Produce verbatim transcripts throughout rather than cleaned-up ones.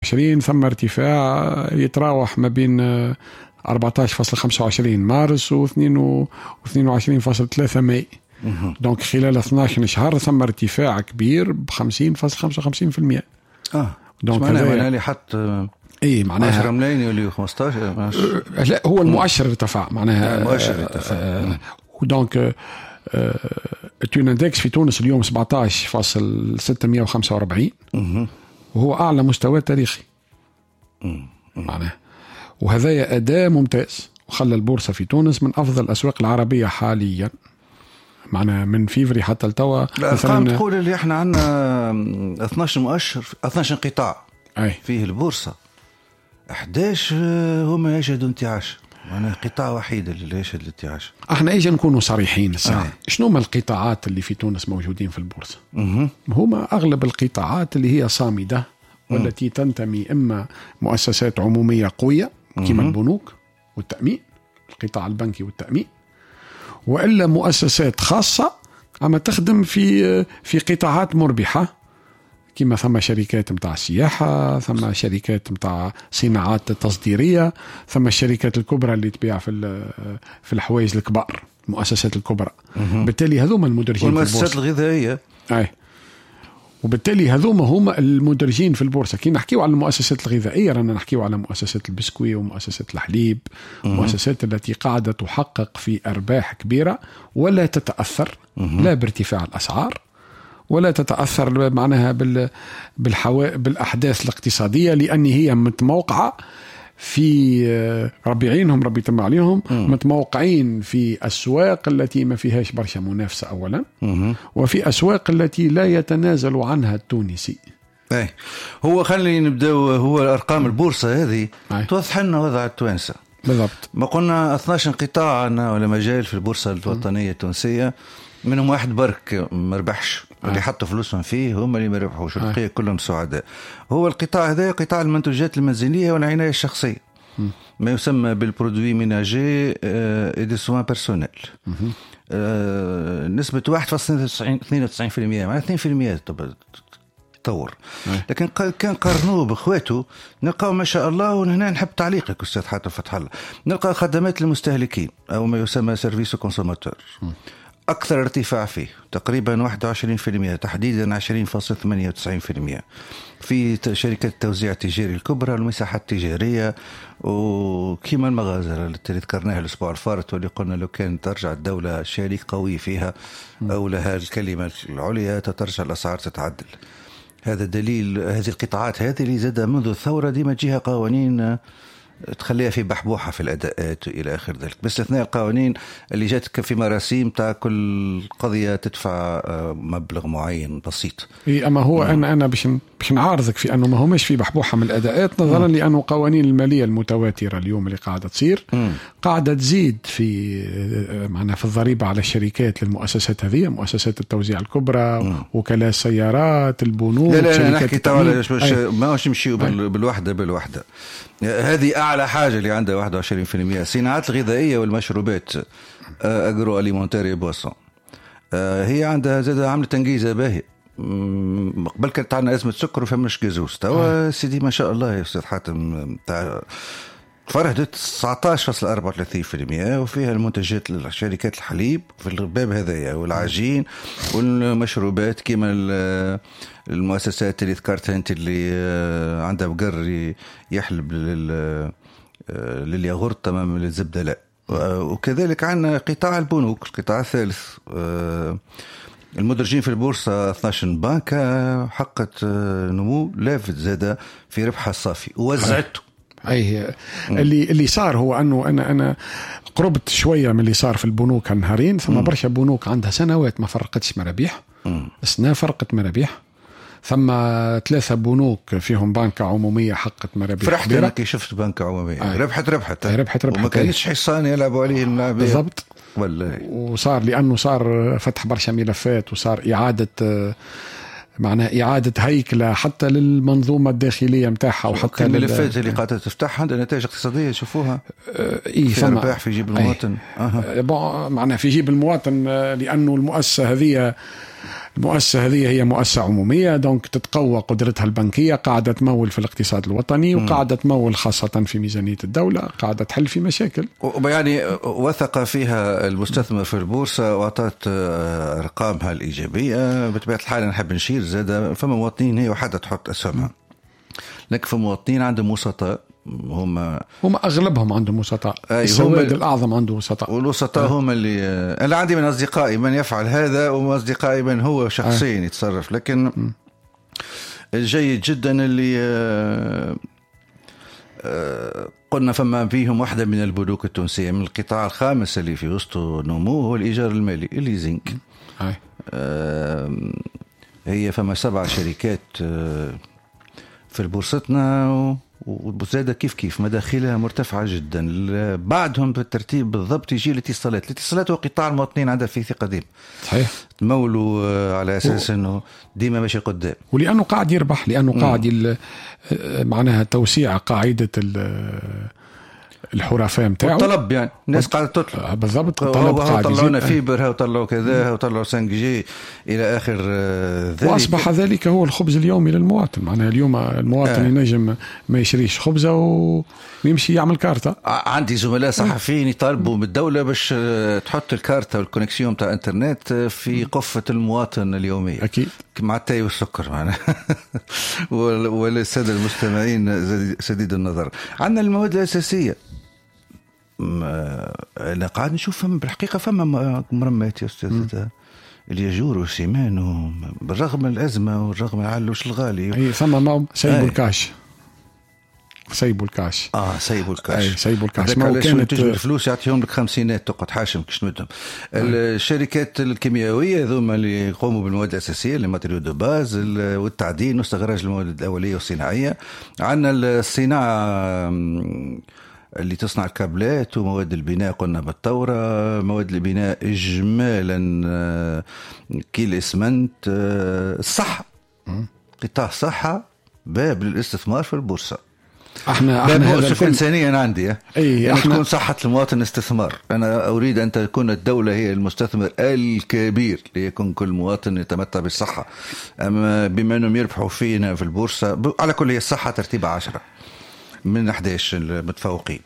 وعشرين ثم ارتفاع يتراوح ما بين أربعة عشر فاصلة خمسة وعشرين مارس و اثنين وعشرين فاصلة ثلاثة ماي. دونك خلال اثنا عشر شهر ثم ارتفاع كبير ب خمسين فاصلة خمسة وخمسين بالمئة. اه دونك معناها اللي حط اي معناها عشرة ملايين يولي خمسطاش. لا هو المؤشر ارتفع معناها المؤشر ارتفع. آه دونك التون اندكس في تونس اليوم سبعة عشر فاصلة ستمائة وخمسة وأربعين وهو اعلى مستوى تاريخي معناها، وهذا اداء ممتاز وخلى البورصه في تونس من افضل الاسواق العربيه حاليا معنا من فيفري حتى التوا. مثلا تقول اللي احنا عندنا اثنا عشر مؤشر اثنا عشر قطاع أي. فيه البورصه أحد عشر هما يشهدوا انتعاش، معناها قطاع وحيد اللي يشهد الانتعاش. احنا ايجا نكونوا صريحين الساعه آه. شنو ما القطاعات اللي في تونس موجودين في البورصه؟ مه. هما اغلب القطاعات اللي هي صامده والتي تنتمي اما مؤسسات عموميه قويه كما البنوك والتامين، القطاع البنكي والتامين، والا مؤسسات خاصه عم تخدم في في قطاعات مربحه كما ثم شركات متاع السياحه، ثم شركات متاع صناعات تصديريه، ثم الشركات الكبرى اللي تبيع في في الحوايج الكبار، المؤسسات الكبرى. بالتالي هذوما المدرجين في البورصه. والمؤسسات الغذائيه اي وبالتالي هذوما هما المدرجين في البورصه. كي نحكيو على المؤسسات الغذائيه رانا نحكيو على مؤسسات البسكوي ومؤسسات الحليب، مؤسسات التي قاعده تحقق في ارباح كبيره ولا تتاثر لا بارتفاع الاسعار ولا تتأثر معناها بالحوا... بالأحداث الاقتصادية، لأن هي متموقعة في ربيعينهم ربي تم عليهم متموقعين في أسواق التي ما فيهاش برشا منافسة أولا، وفي أسواق التي لا يتنازل عنها التونسي. أي هو خلينا نبدأ. هو الأرقام البورصة هذه توضح لنا وضع التوانسة بالضبط. ما قلنا اثنا عشر قطاع ولا مجال في البورصة الوطنية التونسية، منهم واحد برك مربحش آه. اللي حطوا فلوسهم فيه هم اللي مربحوش، البقية آه. كلهم سعداء. هو القطاع هذا قطاع المنتوجات المنزلية والعناية الشخصية، م. ما يسمى بالبرودوي ميناجي اي دي سوان بيرسونيل. نسبة واحد فاصلة اثنين وتسعين بالمئة معناها اثنين بالمئة تطور. آه. لكن كان قارنوه باخواته نلقاو ما شاء الله. وهنا نحب تعليقك أستاذ حاتم فتح الله، نلقى خدمات للمستهلكين أو ما يسمى سيرفيس كونسوماتور أكثر ارتفاع فيه تقريبا واحد وعشرين بالمئة تحديدا عشرين فاصلة ثمانية وتسعين بالمئة في شركات التوزيع التجاري الكبرى، المساحات التجارية، وكما المغازل التي ذكرناها الأسبوع الفارط واللي قلنا لو كان ترجع الدولة شريك قوي فيها أو لها الكلمة العليا ترجع الأسعار تتعدل. هذا دليل هذه القطاعات هذه اللي زاد منذ الثورة دي ما تجيها قوانين تخليها في بحبوحة في الأداءات إلى آخر ذلك، باستثناء القوانين اللي جاتك في مراسيم تاع كل قضية تدفع مبلغ معين بسيط. إيه أما هو مم. أنا أنا باش باش نعارضك في أنه ما هو مش في بحبوحة من الأداءات نظرا مم. لأنه قوانين المالية المتواترة اليوم اللي قاعدة تصير مم. قاعدة تزيد في معنا في الضريبة على الشركات للمؤسسات هذه، مؤسسات التوزيع الكبرى مم. وكلاء السيارات، البنوك. لا لا, لا نحكي تعالى ما مش نمشيو بالوحدة بالوحدة. هذه أعلى حاجة اللي عندها واحد وعشرين بالمئة. الصناعات الغذائية والمشروبات أجرو أليمونتاري بواسون هي عندها زاد عملة تنجيزة باهية. قبل كانت عندنا أزمة سكر وفمش جازوس، توا سيدي ما شاء الله يا أستاذ حاتم تاع فرحت تسعة عشر فاصلة أربعة وثلاثين بالمئة وفيها المنتجات شركات الحليب في الباب هذايا والعجين والمشروبات كما المؤسسات اللي ذكرتها انت اللي عندها بقر يحلب للياغورت تمام للزبدة لا. وكذلك عندنا قطاع البنوك القطاع الثالث المدرجين في البورصة اثنا عشر بنكة حققت نمو لافت زادة في ربحها الصافي ووزعته. أي اللي اللي صار هو أنه أنا أنا قربت شوية من اللي صار في البنوك هالنهارين. ثم برشا بنوك عندها سنوات ما فرقتش مرابيح، سنة فرقت مرابيح. ثم ثلاثة بنوك فيهم بنكة عمومية حقت مرابيح. فرحت أنا كي شفت بنكة عمومية آه. ربحت ربحت ربحت ربحت وما كانش حصان يلعبوا عليه اللاعبين بالضبط. والله وصار لأنه صار فتح برشا ملفات وصار إعادة معناها إعادة هيكلة حتى للمنظومة الداخلية متاعها وحتى الملفات اللي قاعدة تفتح عندها نتائج اقتصادية تشوفوها اه إيه في أرباح في جيب المواطن. أه. معناها في جيب المواطن لأنه المؤسسة هذه المؤسسة هذه هي مؤسسة عمومية، دونك تتقوى قدرتها البنكية، قاعدة تمول في الاقتصاد الوطني وقاعدة تمول خاصة في ميزانية الدولة، قاعدة تحل في مشاكل. يعني وثق فيها المستثمر في البورصة وأعطت أرقامها الإيجابية. بطبيعة الحال نحب نشير زادة فما مواطنين هي وحدة تحط أسهمها، لكن في مواطنين عندهم وسطاء، هم هم أغلبهم عندهم وسطاء، السواد الأعظم عنده وسطاء، والوسطاء أه. هم اللي أنا عندي من أصدقائي من يفعل هذا ومن أصدقائي من هو شخصيا أه. يتصرف، لكن م. الجيد جدا اللي أه أه قلنا فما فيهم واحدة من البنوك التونسية من القطاع الخامس اللي في وسطه نمو هو الإيجار المالي الليزينج أه. أه هي فما سبع شركات أه في بورصتنا وزادة كيف كيف مداخلها مرتفعة جدا. بعدهم بالترتيب بالضبط يجي الاتصالات. الاتصالات وقطاع المواطنين عندها في ثقة ديما صحيح، تمولوا على أساس و... أنه ديما ماشي قدام، ولأنه قاعد يربح، لأنه قاعد معناها توسيع قاعدة الحرفاء متاعه والطلب، يعني الناس قاعدة تطلب بالضبط. الطلب قاعد يزيد، طلعونا فيبر وطلعوا كذا وطلعوا سانك جي إلى آخر ذلك، وأصبح ذلك هو الخبز اليومي للمواطن. معناها اليوم المواطن آه. ينجم ما يشريش خبزة ويمشي يعمل كارتة. عندي زملاء صحفيين يطالبوا من الدولة باش تحط الكارتة والكونكسيون تاع انترنت في قفة المواطن اليومية، أكيد مع التاي والسكر معنا والسادة المستمعين سديد النظر. عندنا المواد الأساسية أنا قاعد نشوف فما بالحقيقة فما مرمات يا أستاذ الياجور والسيمان، بالرغم من الأزمة والرغم من العلوش الغالي أي ثم معهم سيبوا الكاش سيبوا الكاش اه سيبوا الكاش أي سيبوا الكاش ما كانت تجي الفلوس يعطيهم لك خمسينات تقعد حاشم كش تمدهم. الشركات الكيميائية ذوما اللي يقوموا بالمواد الأساسية اللي ماتريو دو باز والتعدين واستخراج المواد الأولية والصناعية. عندنا الصناعة اللي تصنع الكابلات ومواد البناء قلنا بالثورة، مواد البناء إجمالا كيل إسمنت، الصحة قطاع صحة باب للاستثمار في البورصة. احنا باب مؤسف إنسانيا عندي اي يعني احنا تكون صحة المواطن استثمار. أنا أريد أن تكون الدولة هي المستثمر الكبير ليكون كل مواطن يتمتع بالصحة. أما بما أنهم يربحوا فينا في البورصة على كل هي الصحة ترتيب عشرة من أحد عشر المتفوقين،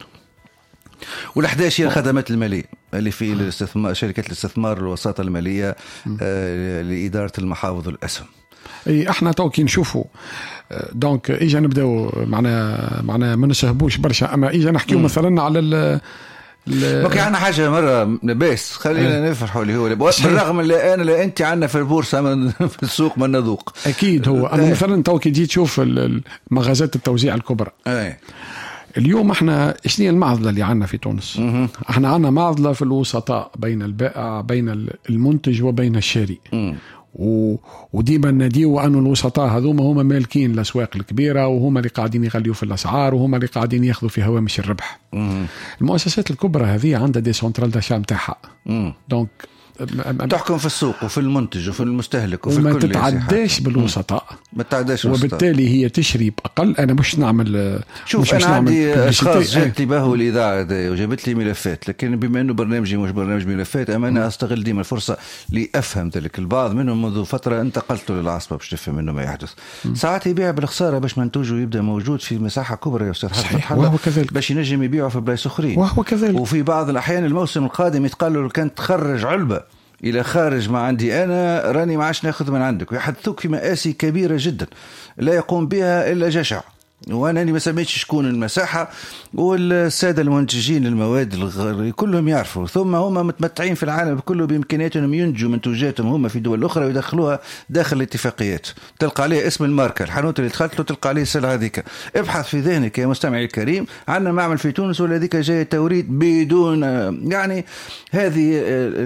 والأحداش هي الخدمات المالية اللي في الاستثمار، شركات الاستثمار والوساطة المالية آه لإدارة المحافظ والأسهم. اي احنا توكي نشوفوا دونك اجا نبداو معنا معنا ما نسهبوش برشا، اما اجا نحكيو مثلا على ال بقي عنا حاجة مرة لباس خلينا نفرحوا اللي هو بالرغم اللي أنا لا أنت عنا في البورصة من في السوق ما نذوق أكيد. هو أنا مثلا توكي جيت تشوف المغازات التوزيع الكبرى أي. اليوم احنا شنو المعضلة اللي عنا في تونس؟ م- احنا عنا معضلة في الوسطاء بين البائع بين المنتج وبين الشاري، م- و... وديما نديو أنه الوسطاء هذوما هما مالكين الأسواق الكبيرة وهما اللي قاعدين يغليوا في الأسعار وهما اللي قاعدين ياخذوا في هوامش الربح. مم. المؤسسات الكبرى هذه عندها دي سنترال داشا متاعها، دونك تحكم في السوق وفي المنتج وفي المستهلك وفي وما الكل، تتعداش بالوسطاء، ما تتعداش وبالتالي هي تشري بأقل. أنا مش نعمل شوف مش أنا مش عندي أشخاص جات لي باهوا الإذاعة وجابت لي ملفات، لكن بما أنه برنامجي مش برنامج ملفات أما أنا أستغل ديما الفرصة لأفهم ذلك. البعض منهم منذ فترة انتقلت للعاصمة باش تفهم منه ما يحدث. م. ساعات يبيع بالخسارة باش منتوجه يبدأ موجود في مساحة كبرى يا أستاذ حسن، وهو كذلك باش ينجم يبيعه في بلايص أخرين، وهو كذلك. وفي بعض الأحيان الموسم القادم يتقال له كانت تخرج علبة إلى خارج ما عندي أنا راني ما عادش ناخذ من عندك، ويحدثوك في مآسي كبيرة جدا لا يقوم بها إلا جشع. وأنا ما سميتش شكون المساحة، والسادة المنتجين المواد الغربية كلهم يعرفوا، ثم هم متمتعين في العالم كله بإمكانياتهم ينتجوا منتوجاتهم هم في دول أخرى ويدخلوها داخل الاتفاقيات، تلقى عليه اسم الماركة، الحانوت اللي دخلت له تلقى عليه السلعة هذيك. ابحث في ذهنك يا مستمعي الكريم، عندنا معمل في تونس ولا ذيك جاي توريد بدون يعني هذه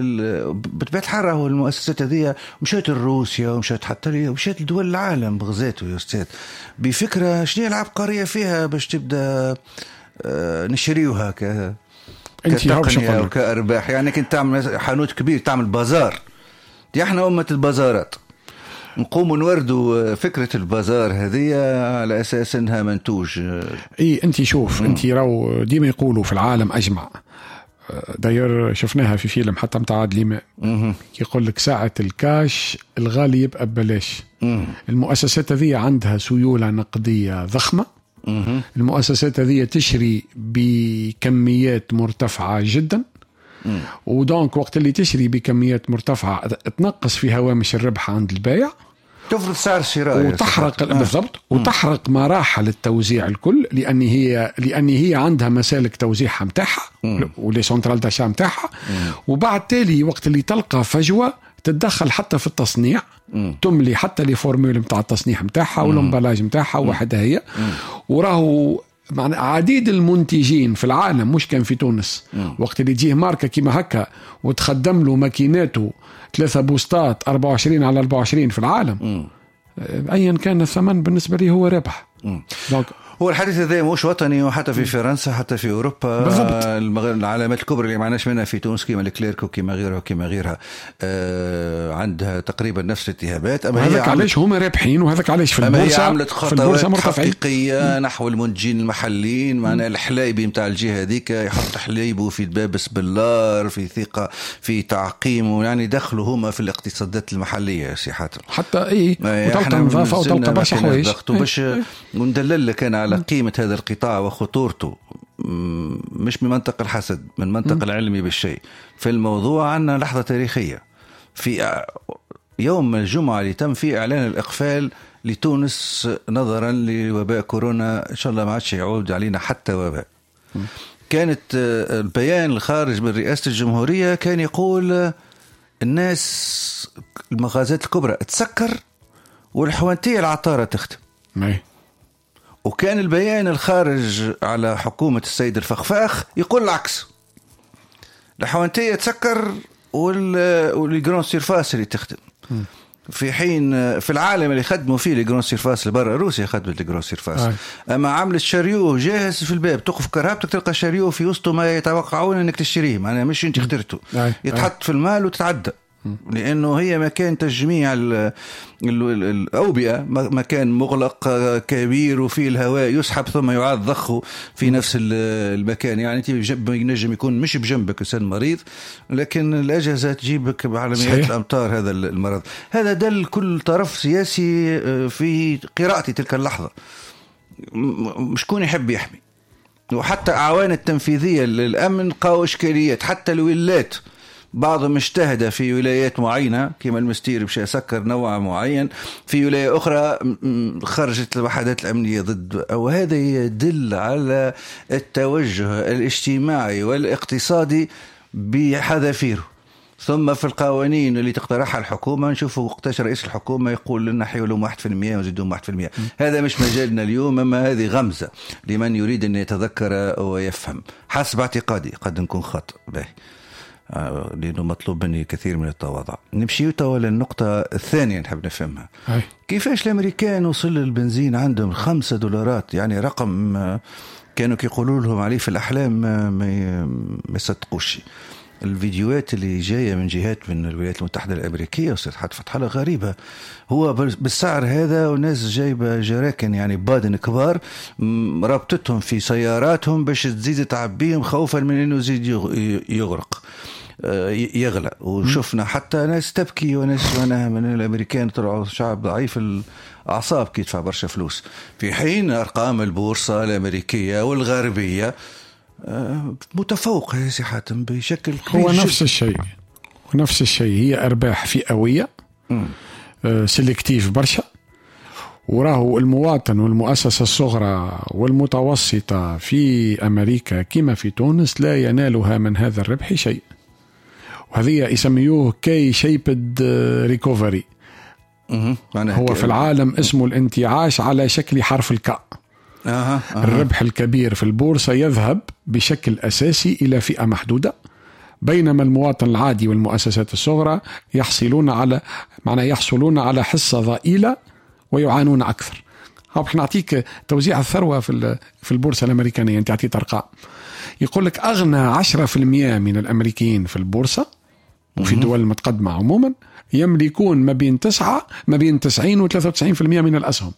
بطبيعة الحال. هو المؤسسات هذه مشات الروسيا ومشات حتى لي ومشات لدول العالم بغزاته يا أستاذ بفكرة شنو العبقرية فيها باش تبدأ نشريوها ك كتقنية وكأرباح. يعني كنت تعمل حانوت كبير تعمل بازار، دي احنا أمة البازارات، نقوم نوردوا فكرة البازار هذه على أساس انها منتوج. اي انت شوف، انت راو ديما يقولوا في العالم أجمع داير شفناها في فيلم حتى متاع عادل إمام، يقول لك ساعة الكاش الغالي يبقى ببلاش. المؤسسات هذه عندها سيولة نقدية ضخمة، المؤسسات هذه تشري بكميات مرتفعة جدا، ودونك وقت اللي تشري بكميات مرتفعة تنقص في هوامش الربح عند البائع، تفرض سعر الشراء وتحرق بالضبط آه. وتحرق مراحل التوزيع الكل، لأن هي لأن هي عندها مسالك توزيعها متاعها ولي سنترال داشا متاعها، وبعد تالي وقت اللي تلقى فجوة تتدخل حتى في التصنيع، مم. تملي حتى لي فورمول متاع التصنيع متاعها والامبلاج متاعها وحدها هي. وراهو معنى عديد المنتجين في العالم مش كان في تونس، مم. وقت اللي تجيه ماركة كيما هكا وتخدم له ماكيناته ثلاثة بوستات أربعة وعشرين على أربعة وعشرين في العالم، مم. أيا كان الثمن بالنسبة لي هو ربح. هو الحديث هذا مش وطني، وحتى في فرنسا حتى في أوروبا بالضبط. العلامات الكبرى اللي معناش منها في تونس كيما الكليرك وكيما غيرها وكيما غيرها آه عندها تقريبا نفس الاتهامات. أما هذاك علاش هما رابحين وهذاك علاش في البورصة عملت خطوات حقيقية نحو المنتجين المحليين. معنا الحلايبي متاع الجهة هذيك يحط حليبه في دبابس باللار في ثقة في تعقيم، يعني دخلوا هما في الاقتصادات المحلية سيحاتهم حتى إيه وتلقى نظافة وتلقى برشا حوايج باش وندلل لك أنا على قيمة هذا القطاع وخطورته، مش من منطق الحسد، من منطق العلمي بالشيء. في الموضوع عنا لحظة تاريخية في يوم الجمعة اللي تم فيه إعلان الإقفال لتونس نظرا لوباء كورونا، إن شاء الله ما عادش يعود علينا حتى وباء. كانت البيان الخارج من رئاسة الجمهورية كان يقول الناس المغازات الكبرى تسكر والحوانتية العطارة تختم. وكان البيان الخارج على حكومة السيد الفخفاخ يقول العكس، الحوانتية تسكر والجرون سيرفاس اللي تخدم. في حين في العالم اللي خدموا فيه الجرون سيرفاس برا روسيا خدمت الجرون سيرفاس، اما عملت شاريو جاهز في الباب، تقف كرهبتك تلقى شاريو في وسطه ما يتوقعون انك تشتريه، معناها مش انت اخترته، يتحط في المال وتتعدى، لأنه هي مكان تجميع الأوبئة، مكان مغلق كبير وفيه الهواء يسحب ثم يعاد ضخه في نفس المكان. يعني ينجم يكون مش بجنبك إنسان مريض، لكن الأجهزة تجيبك على مئات الأمتار هذا المرض. هذا دل كل طرف سياسي في قراءتي تلك اللحظة مش كون يحب يحمي، وحتى أعوان التنفيذية للأمن قاو إشكاليات. حتى الولايات بعضهم اجتهد في ولايات معينة كما المستير بشي سكر نوع معين، في ولاية أخرى خرجت الوحدات الأمنية ضد. وهذا يدل على التوجه الاجتماعي والاقتصادي بحذافيره. ثم في القوانين اللي تقترحها الحكومة نشوفوا وقتاش رئيس الحكومة يقول لنا حيولهم واحد في المية وزيدون واحد في المية. هذا مش مجالنا اليوم، أما هذه غمزة لمن يريد أن يتذكر ويفهم. حسب اعتقادي قد نكون خطأ باهي، لأنه مطلوب مني كثير من التواضع. نمشي توا للنقطة الثانية نحب نفهمها. هاي. كيفاش الأمريكان وصل البنزين عندهم خمسة دولارات، يعني رقم كانوا يقولوا لهم عليه في الأحلام ما يصدقوش. الفيديوهات اللي جاية من جهات من الولايات المتحدة الأمريكية وصلت حتى فتح الله غريبة، هو بالسعر هذا وناس جايبة جراكن يعني بادن كبار رابطتهم في سياراتهم باش تزيد تعبيهم خوفا من أنه يزيد يغرق يغلى. وشفنا حتى ناس تبكي وناس منها من الأمريكان طلعوا شعب ضعيف الأعصاب كي يدفع برشا فلوس، في حين أرقام البورصة الأمريكية والغربية متفوقة يا سي حاتم بشكل كبير. هو نفس الشيء ونفس الشيء هي أرباح فئوية آه سيلكتيف برشا. وراه المواطن والمؤسسة الصغرى والمتوسطة في أمريكا كما في تونس لا ينالها من هذا الربح شيء، وهذه يسميوه كي شيبد ريكوفري. هو في العالم اسمه الانتعاش على شكل حرف الكاء. أه أه. الربح الكبير في البورصة يذهب بشكل أساسي إلى فئة محدودة، بينما المواطن العادي والمؤسسات الصغرى يحصلون على معنى يحصلون على حصة ضئيلة ويعانون أكثر. هاك نعطيك توزيع الثروة في في البورصة الأمريكانية. أنت عطيت أرقام، يقول لك أغنى عشرة في المئة من الأمريكيين في البورصة وفي الدول المتقدمة عموما يملكون ما بين تسعة ما بين تسعين وثلاثة وتسعين في المئة من الأسهم.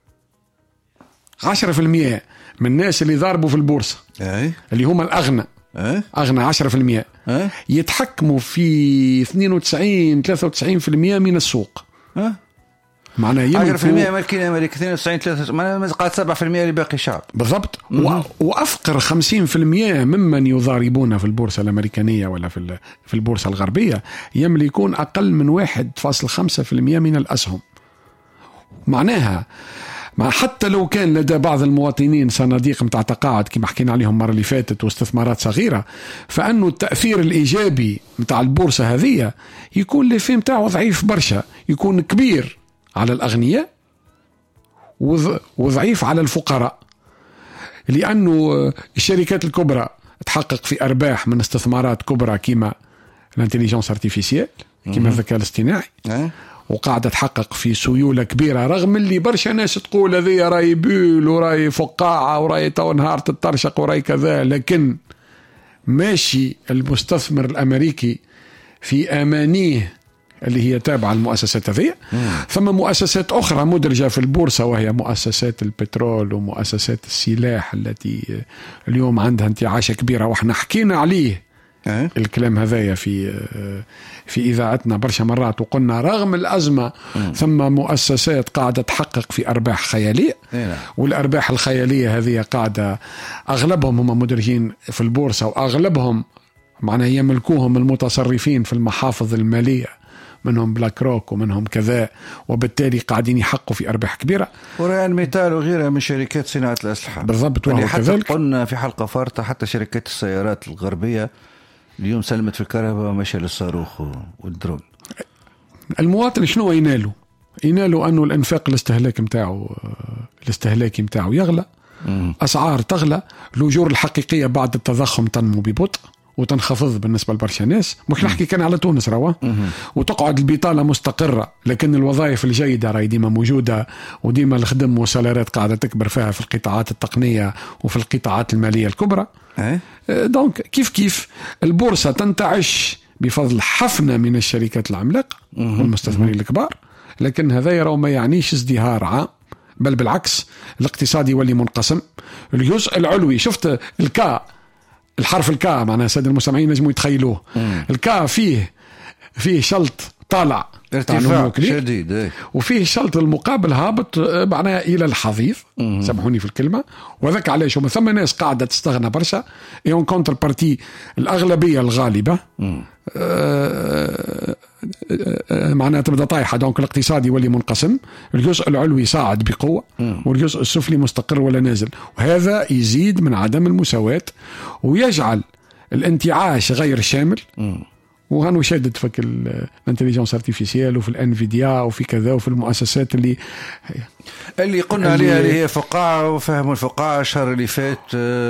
عشرة في المئة من الناس اللي ضاربوا في البورصة أي. اللي هم الأغنى أه؟ أغنى عشرة في المية أه؟ يتحكموا في اثنين وتسعين ثلاثة وتسعين بالمئة من السوق. أه؟ معناها يملكوا عشرة في المية مالكين أمريكا، اثنين وتسعين ثلاثة معناها قاعد سبعة في المية اللي باقي شعب. بالضبط. و... وأفقر خمسين في المية ممن يضاربون في البورصة الأمريكانية ولا في في البورصة الغربية يملكون أقل من واحد فاصل خمسة في المية من الأسهم. معناها ما حتى لو كان لدى بعض المواطنين صناديق متاع تقاعد كما حكينا عليهم المرة اللي فاتت واستثمارات صغيرة، فأنه التأثير الإيجابي متاع البورصة هذه يكون لي فيه متاعه ضعيف برشا، يكون كبير على الأغنياء وضعيف على الفقراء، لأنه الشركات الكبرى تحقق في أرباح من استثمارات كبرى كما الانتليجنس ارتيفيسيال كما الذكاء الاصطناعي، وقاعدة تحقق في سيولة كبيرة، رغم اللي برشا ناس تقول هذه راي بول وراي فقاعة وراي تو نهار تترشق وراي كذا، لكن ماشي المستثمر الأمريكي في أمانيه اللي هي تابعة للمؤسسات هذه. ثم مؤسسات أخرى مدرجة في البورصة وهي مؤسسات البترول ومؤسسات السلاح التي اليوم عندها انتعاشة كبيرة، وإحنا حكينا عليه أه؟ الكلام هذايا في في إذاعتنا برشا مرات، وقلنا رغم الأزمة م. ثم مؤسسات قاعدة تحقق في أرباح خيالية، أه؟ والأرباح الخيالية هذه قاعدة أغلبهم هم مدرجين في البورصة، وأغلبهم معناها يملكوهم المتصرفين في المحافظ المالية، منهم بلاك روك ومنهم كذا، وبالتالي قاعدين يحققوا في أرباح كبيرة. وريان ميتال وغيرها من شركات صناعة الأسلحة. بالضبط. حتى قلنا في حلقة فارطة حتى شركات السيارات الغربية اليوم سلمت في الكهرباء ومشى للصاروخ والدرون. المواطن شنو ينالوا؟ ينالوا أنه الإنفاق الاستهلاك متاعه الاستهلاكي متاعه يغلى، مم. أسعار تغلى، الأجور الحقيقية بعد التضخم تنمو ببطء وتنخفض بالنسبة لبرشا ناس. مش نحكي كان على تونس روا، وتقعد البطالة مستقرة، لكن الوظائف الجيدة راهي ديما موجودة، وديما الخدم والسالارات قاعدة تكبر فيها في القطاعات التقنية وفي القطاعات المالية الكبرى. دونك كيف كيف البورصة تنتعش بفضل حفنة من الشركات العملاقة والمستثمرين الكبار، لكن هذا يرى ما يعنيش ازدهار عام، بل بالعكس الاقتصاد يولي منقسم. الجزء العلوي شفت الكا الحرف الكا معناها سيد المستمعين نجموا يتخيلوه، الكا فيه فيه شلط طالع ارتفاع شديد، وفيه الشلط المقابل هابط معناها الى الحضيض، سامحوني في الكلمه. وذاك علاش ومن ثم ناس قاعده تستغنى برشا، اون كونتر بارتي الاغلبيه الغالبه آه معناها تبدا طايحه، دونك الاقتصاد يولي منقسم، الجزء العلوي صاعد بقوه والجزء السفلي مستقر ولا نازل، وهذا يزيد من عدم المساواة ويجعل الانتعاش غير شامل. وهنو شادد فك الانتليجنس ارتيفيسيال وفي الانفيديا وفي كذا وفي المؤسسات اللي اللي قلنا عليها اللي هي فقاعة، وفهموا الفقاعة الشهر اللي فات.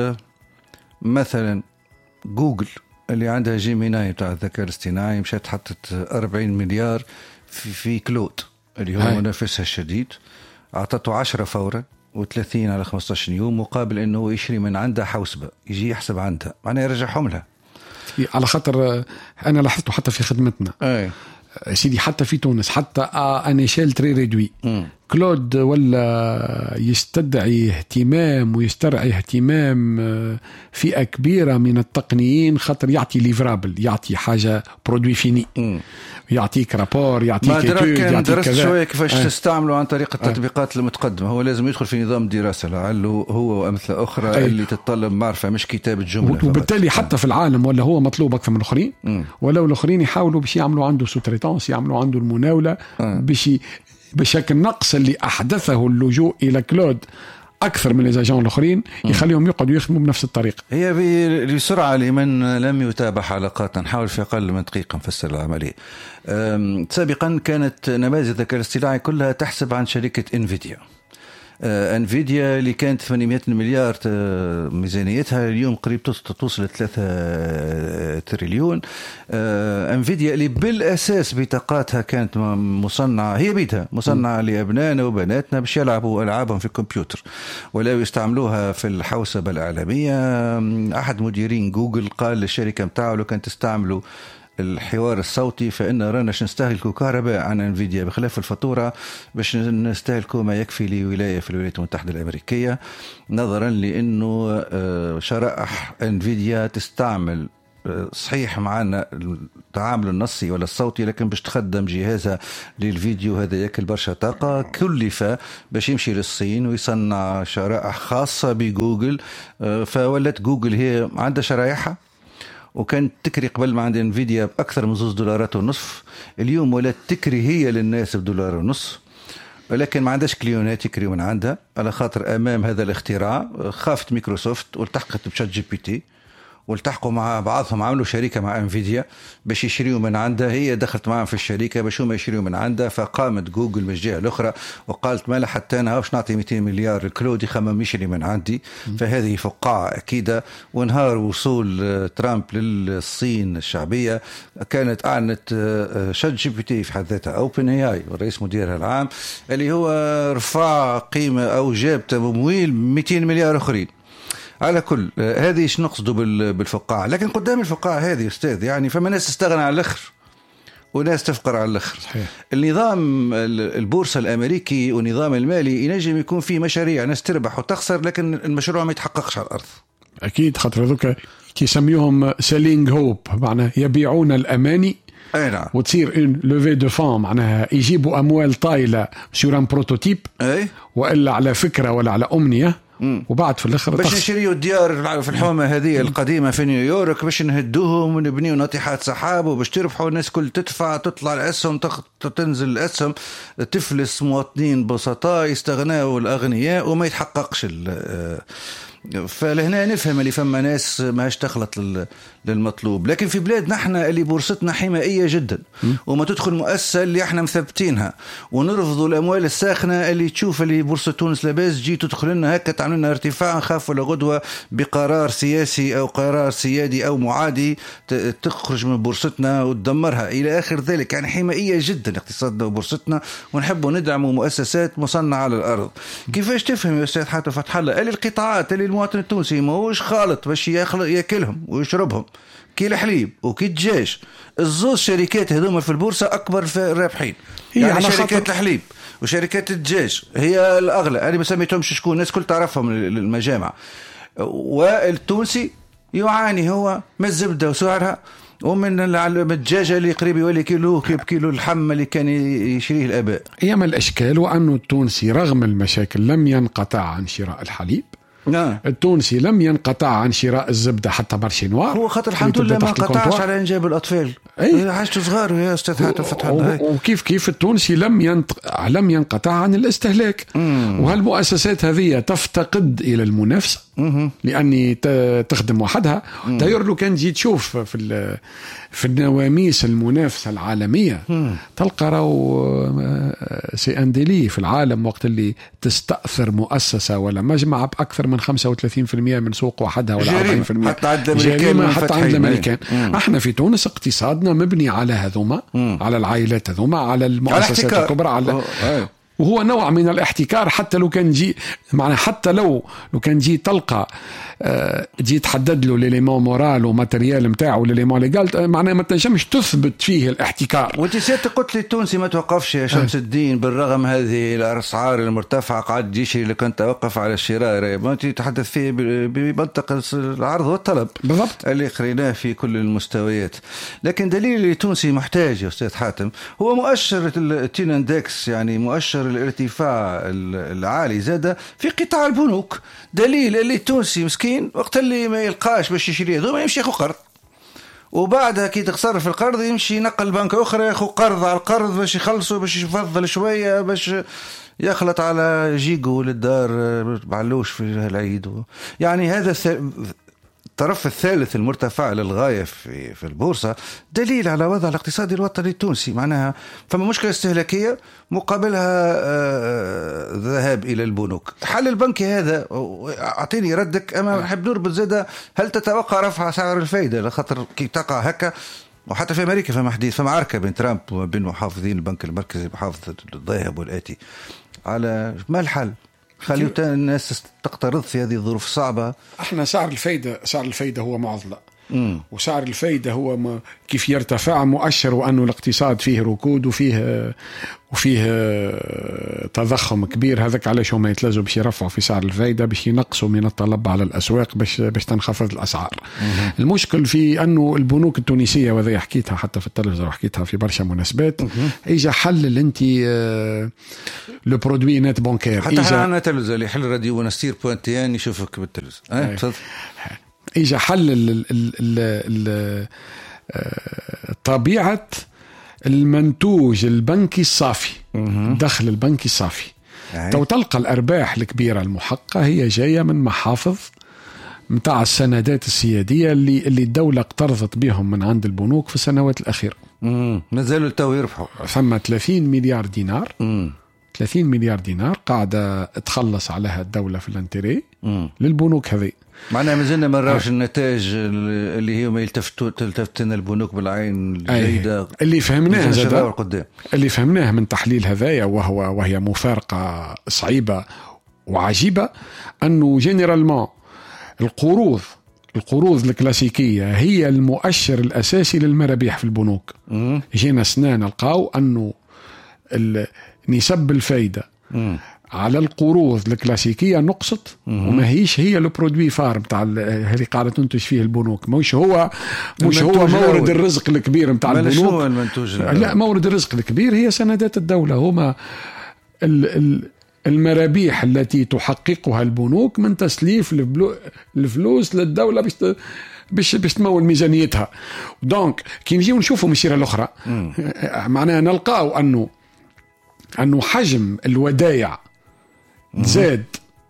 مثلا جوجل اللي عندها جيميناي بتاع الذكاء الاصطناعي مشات حطت أربعين مليار في, في كلود اللي هو منافسها الشديد، أعطته عشرة فورا وثلاثين على خمسة عشر يوم، مقابل إنه يشري من عندها حوسبة يجي يحسب عندها، معناه يرجعهم لها. على خاطر أنا لاحظته حتى في خدمتنا أي. سيدي حتى في تونس حتى أنا شيل تري ريدوي كلود ولا يستدعي اهتمام ويسترعي اهتمام فئة كبيرة من التقنيين، خاطر يعطي ليفرابل، يعطي حاجة برودوي فيني، يعطيك رابور، يعطيك إتود، يعطيك درست شوية كيفاش أه. تستعمله عن طريق التطبيقات أه. المتقدمة. هو لازم يدخل في نظام دراسة لعله هو وأمثلة أخرى أه. اللي تتطلب معرفة مش كتابة جملة، وبالتالي حتى أه. في العالم ولا هو مطلوب أكثر من الآخرين، ولو الآخرين يحاولوا باش يعملوا عنده سوتريتانس، يعملوا عنده المناولة أه. باش بشكل نقص اللي أحدثه اللجوء إلى كلود أكثر من الأجانب الآخرين يخليهم يقعدوا يخدموا بنفس الطريقة. هي بسرعة لمن لم يتابع حلقات نحاول في أقل من دقيقة نفسر العملية. سابقا كانت نماذج الذكاء الاصطناعي كلها تحسب عن شركة انفيديا. انفيديا اللي كانت ثمانمائة مليار ميزانيتها اليوم قريب توصل ثلاثة تريليون. انفيديا اللي بالاساس بطاقاتها كانت مصنعه، هي بيتها مصنعه لابنائنا وبناتنا باش يلعبوا العابهم في الكمبيوتر ولا يستعملوها في الحوسبه الاعلاميه. احد مديرين جوجل قال للشركه نتاعو لو كانت تستعملوا الحوار الصوتي فإن رانا نستهلكوا كهرباء عن انفيديا بخلاف الفاتورة باش نستهلكوا ما يكفي لولاية في الولايات المتحدة الأمريكية، نظرا لأنه شرائح انفيديا تستعمل صحيح معنا التعامل النصي ولا الصوتي، لكن باش تخدم جهازها للفيديو هذا ياكل برشا طاقة، كلف باش يمشي للصين ويصنع شرائح خاصة بجوجل. فولت جوجل هي عندها شرائحها، وكانت تكري قبل ما عند انفيديا بأكثر من زوز دولارات ونصف، اليوم ولات تكري هي للناس بدولار ونص، ولكن ما عندهاش كليونات يكريوا من عندها، على خاطر أمام هذا الاختراع خافت مايكروسوفت والتحقت بشات جي بي تي، والتحقوا مع بعضهم عملوا شركة مع انفيديا باش يشريوا من عندها، هي دخلت معهم في الشركة باش هم يشريوا من عندها. فقامت جوجل من الجهة الأخرى وقالت ما حتى أنا باش نعطي مئتين مليار الكلود يخمم يشري من عندي. فهذه فقاعة أكيدة. ونهار وصول ترامب للصين الشعبية كانت أعلنت شات جي بي تي في حد ذاتها أوبن اي اي والرئيس مديرها العام اللي هو رفع قيمة أو جاب تمويل مئتين مليار أخرين. على كل هذه ايش نقصده بالفقاعة، لكن قدام الفقاعة هذه أستاذ يعني فما ناس تستغنى على الآخر وناس تفقر على الآخر. النظام البورصة الأمريكي والنظام المالي ينجم يكون فيه مشاريع ناس تربح وتخسر، لكن المشروع ما يتحققش على الأرض. أكيد خاطر ذوك كيسميوهم سيلينج هوب، معناه يبيعون الأماني. أي نعم. وتصير ان لوفي دو فون، معناها يجيبوا أموال طايلة سور ان بروتوتيب، أي وإلا على فكرة ولا على أمنية، مم. وبعد في الاخر باش نشريوا الديار في الحومه هذه القديمه في نيويورك باش نهدوهم ونبنيوا ناطحات سحاب وباش تربحوا، الناس كل تدفع تطلع الاسهم تنزل الاسهم تفلس مواطنين بسطاء يستغنوا الاغنياء وما يتحققش. فلهنا نفهم اللي فما ناس ما تخلط للمطلوب. لكن في بلادنا احنا اللي بورصتنا حمائية جدا وما تدخل مؤسسة اللي احنا مثبتينها، ونرفضوا الأموال الساخنة اللي تشوف اللي بورصة تونس لاباس جي تدخل لنا هكا تعمل لنا ارتفاع، نخاف ولا غدوة بقرار سياسي أو قرار سيادي أو معادي تخرج من بورصتنا وتدمرها إلى آخر ذلك. يعني حمائية جدا اقتصادنا وبورصتنا، ونحب ندعم مؤسسات مصنعة على الأرض. كيفاش تفهم يا أستاذ حاتم فتح الله اللي القطاعات اللي المواطن التونسي ما هوش خالط باش ياكلهم ويشربهم كي الحليب وكي الدجاج، الزوز شركات هذوما في البورصة أكبر في الرابحين، يعني شركات الحليب وشركات الدجاج هي الأغلى. أنا ما سميتهمش شكون، الناس كل تعرفهم المجامع. والتونسي يعاني هو من الزبدة وسعرها ومن الدجاجة اللي قريب يولي كيلو كيب كيلو اللحم اللي كان يشريه الآباء. هي من الأشكال وأنه التونسي رغم المشاكل لم ينقطع عن شراء الحليب. نعم. التونسي لم ينقطع عن شراء الزبدة حتى مارشي نوار، هو خاطر الحمد لله ما قطعش على إنجاب الأطفال. أي حاجته صغار يا أستاذ حاتم فتح الله. وكيف كيف التونسي لم ينط... لم ينقطع عن الاستهلاك. مم. وهالمؤسسات هذه تفتقد إلى المنافسة لأني ت... تخدم وحدها. داير لو كان جيت تشوف في ال... في النواميس المنافسة العالمية مم. تلقى راو سي انديلي في العالم وقت اللي تستأثر مؤسسة ولا مجمع بأكثر من خمسة وثلاثين بالمئة من سوق وحدها ولا أربعين بالمئة حتى عند الأمريكان. حتى عند الأمريكان. احنا في تونس اقتصادنا مبني على هذوما، على العائلات هذوما، على المؤسسات الكبرى، على وهو نوع من الاحتكار. حتى لو كان جي معنا حتى لو لو كان جي تلقى آه جي تحدد له ليليمون مورال وماتريال نتاعو ليليمون ليغال، معناه ما تنجمش تثبت فيه الاحتكار. وانت سيادة قلت لي التونسي ما توقفش يا شمس الدين بالرغم هذه الاسعار المرتفعه، قاعد يشري اللي كنت توقف على الشراء. ما انت تتحدث فيه بمنطقه العرض والطلب بالضبط احنا سعر الفايدة سعر الفايدة هو معضلة. مم. وسعر الفايدة هو ما كيف يرتفع مؤشر وأنه الاقتصاد فيه ركود وفيه وفيه تضخم كبير. هذاك علاش هما يتلازوا باش يرفعوا في سعر الفايدة باش ينقصوا من الطلب على الأسواق باش باش تنخفض الأسعار. مم. المشكل في أنه البنوك التونسية، وهذا حكيتها حتى في التلفزة وحكيتها في برشا مناسبات، إجا حل أنت لو برودوي نت بانكير. حتى احنا عندنا تلفزة اللي حل راديو ونستير بوانتيان يشوفك بالتلفزة. أه؟ تفضل. إجا حل ال ال ال ال طبيعة المنتوج البنكي الصافي، الدخل البنكي الصافي. تو تلقى الأرباح الكبيرة المحققة هي جاية من محافظ متاع السندات السيادية اللي اللي الدولة اقترضت بهم من عند البنوك في السنوات الأخيرة. ما زالوا تو يربحوا. ثم ثلاثين مليار دينار. مم. ثلاثين مليار دينار قاعدة تخلص عليها الدولة في الانتري للبنوك هذه. معناها مازلنا ما نراوش النتائج اللي هي ما يلتفتوا تلتفتنا البنوك بالعين الجيدة اللي فهمناه زاد اللي فهمناه من تحليل هذايا، وهو وهي مفارقة صعيبة وعجيبة، أنه جينيرالمون القروض القروض الكلاسيكية هي المؤشر الأساسي للمرابح في البنوك. جينا سنة نلقاو أنه نسب الفايدة مم. على القروض الكلاسيكية نقصت، وما هيش هي البرودوي فار متاع اللي قاعدة تنتج فيه البنوك. مش هو مش هو مورد الرزق الكبير متاع البنوك. لا، مورد الرزق الكبير هي سندات الدولة. هما المرابيح التي تحققها البنوك من تسليف الفلوس للدولة باش باش باش تمول ميزانيتها. دونك كي نجيو نشوفوا مسيرة الأخرى معناها نلقاو أنه أنه حجم الودائع زاد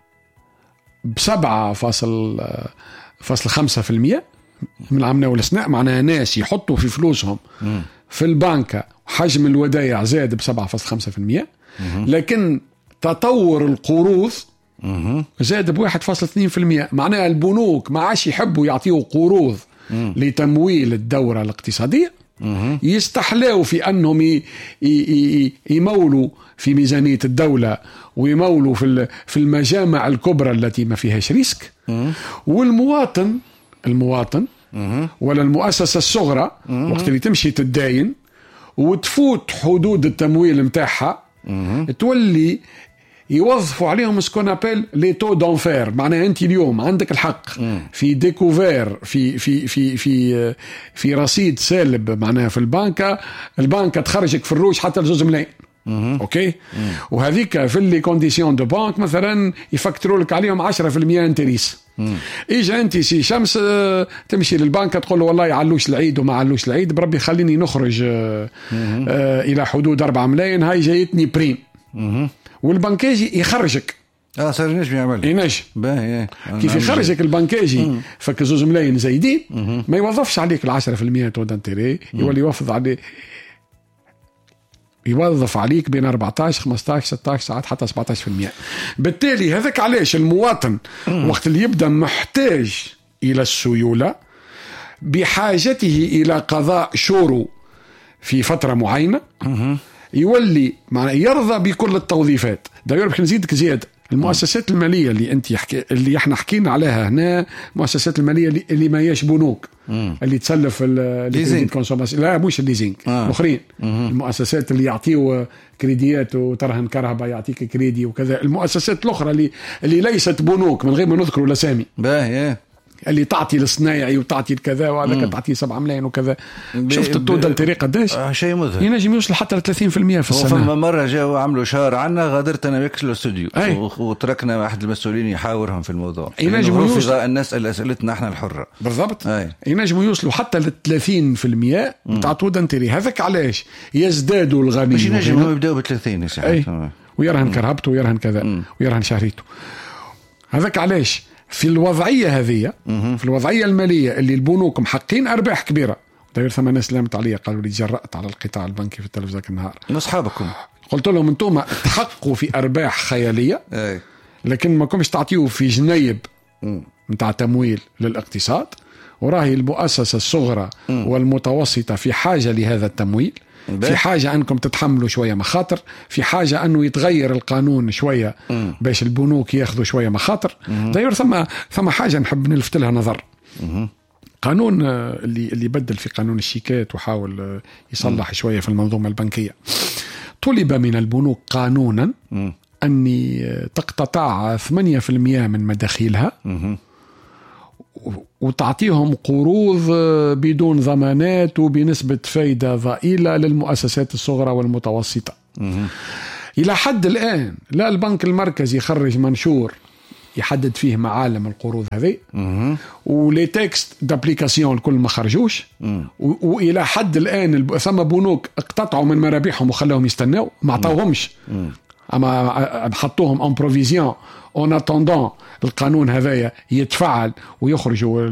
بسبعة فاصل فاصل خمسة في المية من عامنا والسناء. معناها ناس يحطوا في فلوسهم في البنكة حجم الودائع زاد بسبعة فاصل خمسة في المية، لكن تطور القروض زاد بواحد فاصل اثنين في المية. معناها البنوك ما عاش يحبوا يعطيوا قروض لتمويل الدورة الاقتصادية، يستحلوا في أنهم يمولوا في ميزانية الدولة ويمولوا في في المجامع الكبرى التي ما فيهاش ريسك. والمواطن المواطن ولا المؤسسة الصغرى وقت اللي تمشي تداين وتفوت حدود التمويل متاعها تولي يوظفوا عليهم سكون ابل لي تو دونفير. معناها انت اليوم عندك الحق في ديكوفير في في في في في رصيد سالب معناها في البنكه، البنكه تخرجك في الروج حتى لزوز ملايين. اوكي، وهذيك في اللي كونديسيون دو بانك مثلا يفكروا لك عليهم عشرة في المية انتريس. اجا انت سي شمس تمشي للبنك تقول له والله يعلوش العيد وما علوش العيد بربي خليني نخرج آه الى حدود أربعة ملايين، هاي جايتني بريم. والبنكاجي يخرجك. اه صار ينجم يعمل ينجم باهي كيف يخرجك البنكاجي فك زوز ملايين زايدين ما يوظفش عليك العشرة في المية تو دانتيري، يولي يوفض عليه يوظف عليك بين أربعتاش خمستاش ستاش ساعات حتى سبعتاش في المية. بالتالي هذاك علاش المواطن وقت اللي يبدأ محتاج إلى السيولة بحاجته إلى قضاء شورو في فترة معينة يولي معناه يرضى بكل التوظيفات. داير باش نزيدك زيادة المؤسسات المالية اللي انت يحكي اللي احنا حكينا عليها هنا، المؤسسات المالية اللي, اللي ما ياش بنوك مم. اللي تسلف الليزينج لا مش الليزينج الاخرين آه. المؤسسات اللي يعطيوا كريديات وترهن كرهبة يعطيك كريدي وكذا، المؤسسات الاخرى اللي اللي ليست بنوك من غير ما نذكروا الاسامي باهي اللي تعطي الصنايعي وتعطي الكذا وهذاك تعطي سبعة ملايين وكذا. شفت التوتال الطريقه قداش آه شيء مذهل ينجم يوصل حتى ثلاثين في المية في السنه. فما مره جاوا عملوا شهر عنا غادرت انا بك الاستوديو وتركنا احد المسؤولين يحاورهم في الموضوع. ينجم يوصل الناس اسئلتنا احنا الحره بالضبط. ينجم يوصلوا حتى ل ثلاثين في المية بتاع تودنتري. هذاك علاش يزدادوا الغني مش ينجم يبداوا ب ثلاثين يا سيدي ويرهن كرهبته ويرهن كذا مم. ويرهن شهريته. هذاك علاش في الوضعية هذه في الوضعية المالية اللي البنوك محققين أرباح كبيرة. داير ثمان ناس لامت علي قالوا لي جرأت على القطاع البنكي في التلفزيون النهار أصحابكم، قلت لهم أنتم تحققوا في أرباح خيالية لكن ما كنتش تعطيوا في جنيب متاع تمويل للاقتصاد، وراهي المؤسسة الصغرى والمتوسطة في حاجة لهذا التمويل، في حاجة أنكم تتحملوا شوية مخاطر، في حاجة أنه يتغير القانون شوية باش البنوك ياخذوا شوية مخاطر. داير ثم ثم حاجة نحب نلفت لها نظر. القانون اللي اللي بدل في قانون الشيكات وحاول يصلح شوية في المنظومة البنكية، طلب من البنوك قانونا أن تقتطع ثمانية بالمئة من مداخيلها وتعطيهم قروض بدون ضمانات وبنسبة فايدة ضئيلة للمؤسسات الصغرى والمتوسطة. إلى حد الآن لا البنك المركزي يخرج منشور يحدد فيه معالم القروض هذه، ولي تكست دابليكاسيون كل ما خرجوش، وإلى حد الآن ثم بنوك اقتطعوا من مرابحهم وخلاهم يستناو ما عطاوهمش، أما حطوهم ان بروفيزيون اون اتوندون القانون هذايا يتفعل ويخرجوا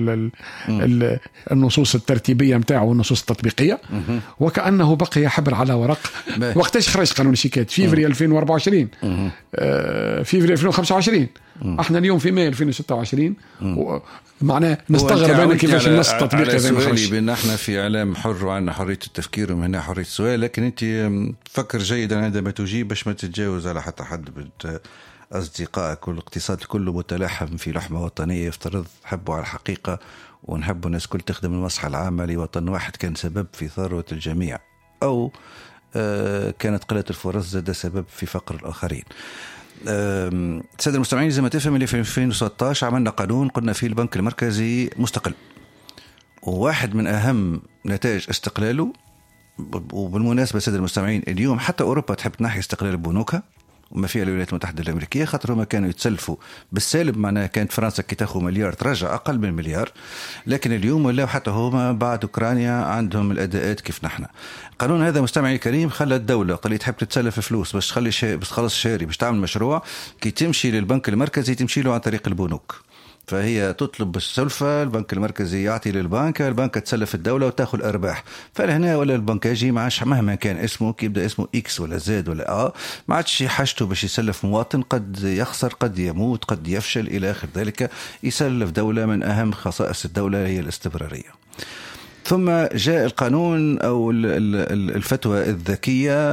النصوص الترتيبية متاعه والنصوص التطبيقية، وكأنه بقي حبر على ورق. وقتاش خرج قانون الشيكات؟ فيفري ألفين وأربعة وعشرين، فيفري ألفين وخمسة وعشرين، احنا اليوم في ماي ألفين وستة وعشرين، معناه نستغرب انا كيفاش النص التطبيقي هذا ما خرجش. بان احنا في اعلام حر وعندنا حريه التفكير ومن هنا حريه السؤال، لكن انت فكر جيدا عندما تجيب باش ما تتجاوز على حتى حد من أصدقائك. والاقتصاد كله متلاحم في لحمة وطنية، يفترض حبوا على الحقيقة ونحب الناس كل تخدم المصلحة العامة لوطن واحد كان سبب في ثروة الجميع، أو كانت قلة الفرص زاد سبب في فقر الآخرين. السادة المستمعين زي ما تفهم اللي في ألفين وستة عشر عملنا قانون قلنا فيه البنك المركزي مستقل، وواحد من أهم نتائج استقلاله، وبالمناسبة السادة المستمعين اليوم حتى أوروبا تحب تنحي استقلال بنوكها وما فيها الولايات المتحدة الأمريكية، خاطر هما كانوا يتسلفوا بالسالب، معناها كانت فرنسا كي تاخذ مليار ترجع أقل من مليار، لكن اليوم ولاو حتى هما بعد أوكرانيا عندهم الأداءات كيف نحن. القانون هذا مستمعي الكريم خلى الدولة قال تحب تتسلف فلوس باش تخلي شيء بس خلص شاري باش تعمل مشروع، كي تمشي للبنك المركزي تمشي له عن طريق البنوك، فهي تطلب بالسلفة، البنك المركزي يعطي للبنك، البنك تسلف الدولة وتأخذ الأرباح. فلهنا ولا البنك يجي معاش مهما كان اسمه، كي يبدأ اسمه إكس ولا زاد ولا آ، ما عادش حاجته باش يسلف مواطن قد يخسر قد يموت قد يفشل إلى آخر ذلك، يسلف دولة من أهم خصائص الدولة هي الاستمرارية. ثم جاء القانون أو الفتوى الذكية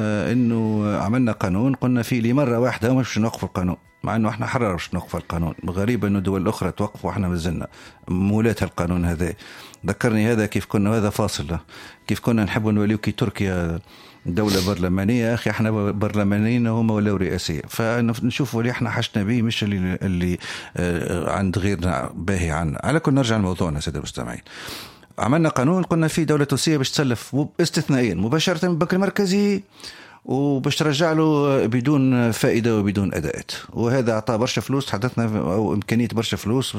إنه عملنا قانون قلنا فيه لمرة واحدة مش نوقف القانون، مع انه احنا حرر مش نوقف القانون. غريبة انه دول اخرى توقف واحنا مازلنا مولات القانون هذا. ذكرني هذا كيف كنا، هذا فاصل كيف كنا نحب نوليو كي تركيا دولة برلمانية، اخي احنا برلمانيين هم ولاو رئاسية، فنشوفوا اللي احنا حشنا به مش اللي, اللي عند غيرنا باهي عنا. على كل نرجع لموضوعنا سيدي المستمعين. عملنا قانون قلنا فيه دولة روسية باش تسلف استثنائيا مباشرة من البنك المركزي وباش ترجع له بدون فائدة وبدون أداءات، وهذا أعطى برشا فلوس، حدثنا أو إمكانية برشا فلوس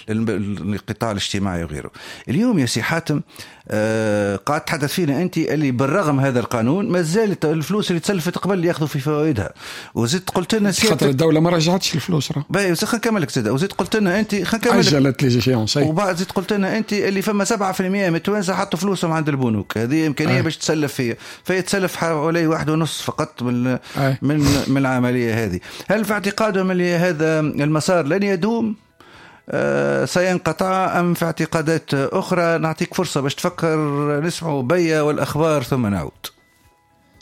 للقطاع الاجتماعي وغيره. اليوم يا سي حاتم آه قاعد تحدث فينا أنت اللي بالرغم هذا القانون ما زالت الفلوس اللي تسلفت قبل يأخذوا في فوائدها، وزدت قلت لنا خاطر الدولة ما رجعتش الفلوس راه باهي خلينا نكملك سيدة، وزدت قلت لنا أنت خلينا نكملك عجلت لي جيشيونس، وبعد زدت قلت لنا أنت اللي فما سبعة في المية من التوانسة حطوا فلوسهم عند البنوك، هذه إمكانية آه. باش تسلف فيها، فيتسلف حوالي واحد ونص فقط من آه. من من العملية هذه. هل في اعتقادهم اللي هذا المسار لن يدوم آه سينقطع أم في اعتقادات أخرى؟ نعطيك فرصة باش تفكر، نسمع بيا والأخبار ثم نعود.